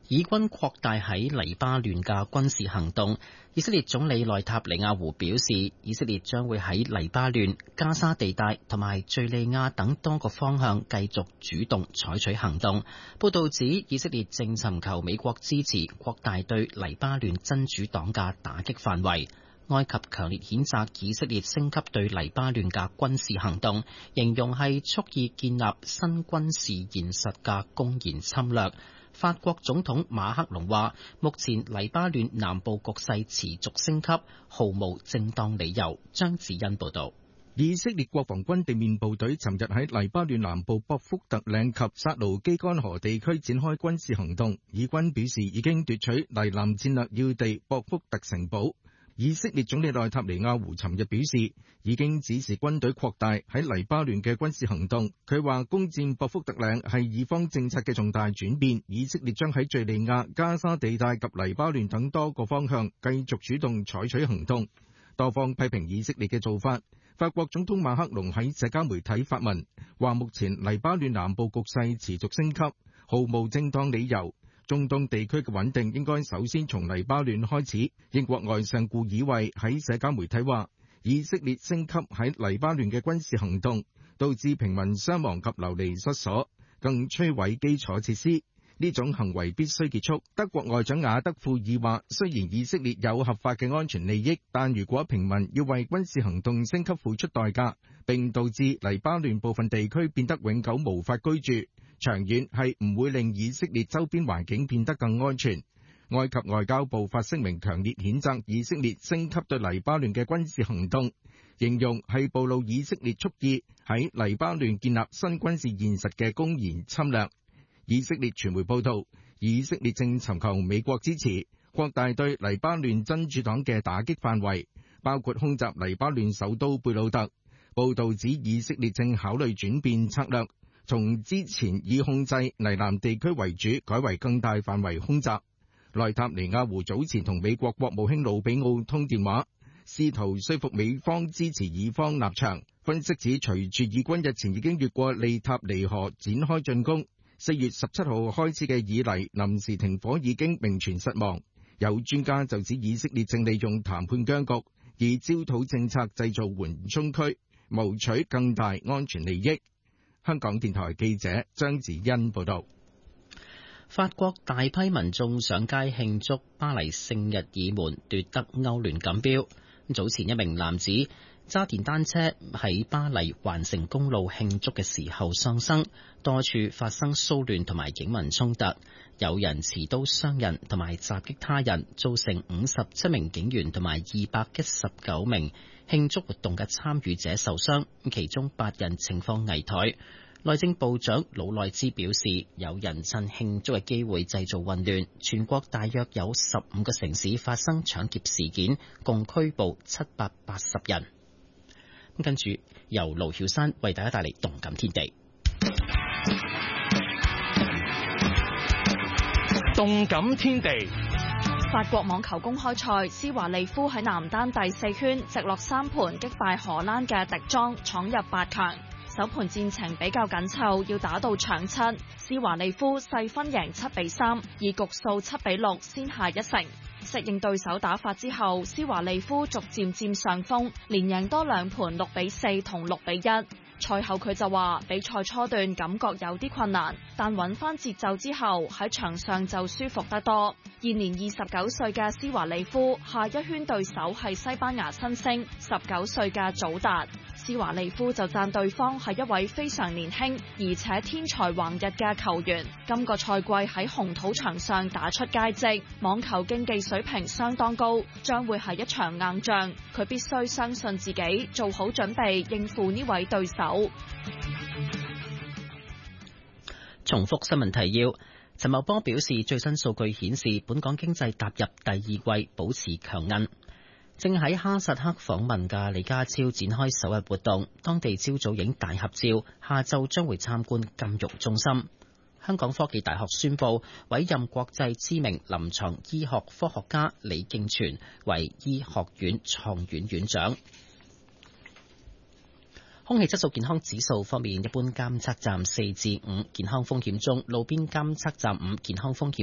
以軍擴大喺黎巴嫩嘅軍事行動。以色列總理內塔尼亞胡表示，以色列將會喺黎巴嫩、加沙地帶同埋敘利亞等多個方向繼續主動採取行動。報道指，以色列正尋求美國支持擴大對黎巴嫩真主黨嘅打擊範圍。埃及強烈譴責以色列升級對黎巴嫩嘅軍事行動，形容係蓄意建立新軍事現實嘅公然侵略。法國總統馬克龍話，目前黎巴嫩南部局勢持續升級，毫無正當理由。張子欣報道。 以色列國防軍地面部隊尋日喺黎巴嫩南部博福特嶺及薩盧基干河地區展開軍事行動，以軍表示已經奪取黎南戰略要地博福特城堡。以色列總理內塔尼亞胡尋日表示，已經指示軍隊擴大喺黎巴嫩嘅軍事行動。佢話攻佔博福特嶺係以方政策嘅重大轉變，以色列將喺敘利亞、加沙地帶及黎巴嫩等多個方向繼續主動採取行動。多方批評以色列嘅做法。法國總統馬克龍喺社交媒體發文，話目前黎巴嫩南部局勢持續升級，毫無正當理由。中東地區嘅穩定應該首先從黎巴嫩開始。英國外相顧爾惠喺社交媒體話，以色列升級喺黎巴嫩嘅軍事行動，導致平民傷亡及流離失所，更摧毀基礎設施。呢種行為必須結束。德國外長雅德庫爾話，雖然以色列有合法嘅安全利益，但如果平民要為軍事行動升級付出代價，並導致黎巴嫩部分地區變得永久無法居住，長遠係唔會令以色列周邊環境變得更安全。埃及外交部發聲明強烈譴責以色列升級對黎巴嫩嘅軍事行動，形容係暴露以色列蓄意喺黎巴嫩建立新軍事現實嘅公然侵略。以色列傳媒報道，以色列正尋求美國支持擴大對黎巴嫩真主黨嘅打擊範圍，包括空襲黎巴嫩首都貝魯特。報道指以色列正考慮轉變策略，從之前以控制黎南地區為主，改為更大範圍空襲。內塔尼亞胡早前同美國國務卿魯比奧通電話，試圖說服美方支持以方立場。分析指，隨住以軍日前已經越過利塔尼河展開進攻，4月17號開始嘅以黎臨時停火已經名存實亡。有專家就指以色列正利用談判僵局，以焦土政策製造緩衝區，謀取更大安全利益。香港電台記者張子欣報道。 法國大批民眾上街慶祝巴黎聖日耳門奪得歐聯錦標。早前一名男子揸電單車喺巴黎環城公路慶祝嘅時候喪生，多處發生騷亂同埋警民衝突，有人持刀傷人同埋襲擊他人，造成57名警員同埋219名慶祝活動嘅參與者受傷，其中8人情況危殆。內政部長魯內茲表示，有人趁慶祝嘅機會製造混亂，全國大約有15個城市發生搶劫事件，共拘捕780人。跟住由盧曉山為大家帶嚟動感天地。 動感天地， 法國網球公開賽，施華利夫喺男單第4圈直落3盤擊敗荷蘭嘅迪莊，闖入8強。首盤戰情比較緊湊，要打到搶七。施華利夫細分贏7-3，以局數7-6先下一城。適應對手打法之後，施華利夫逐漸佔上風，連贏多2盤6-4同6-1。賽後佢就話，比賽初段感覺有啲困難，但揾翻節奏之後喺場上就舒服得多。現年29歲嘅施華利夫，下一圈對手係西班牙新星19歲嘅祖達。施華利夫就讚對方係一位非常年輕而且天才橫溢嘅球員，今個賽季喺紅土場上打出佳績，網球競技水平相當高，將會係一場硬仗，佢必須相信自己，做好準備應付呢位對手。 重複新聞提要，陳茂波表示，最新數據顯示本港經濟踏入第2季保持強韌。正喺哈薩克訪問嘅李家超展開首日活動，當地朝早影大合照，下晝將會參觀金融中心。香港科技大學宣布委任國際知名臨床醫學科學家李敬全為醫學院創院院長。空氣質素健康指數方面，一般監測站4至5，健康風險中；路邊監測站5，健康風險